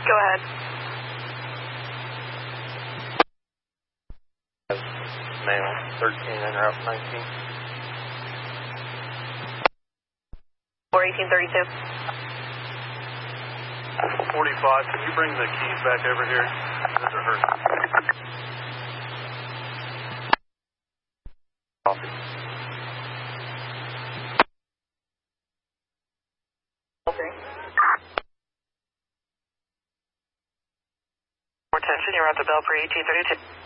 Go ahead. Male, 13 and route 19. 41832. 45, can you bring the keys back over here? Those are hers. Copy. More attention, you're at the bell for 1832.